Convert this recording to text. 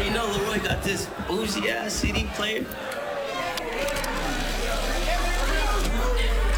you know Leroy got this bougie ass CD player.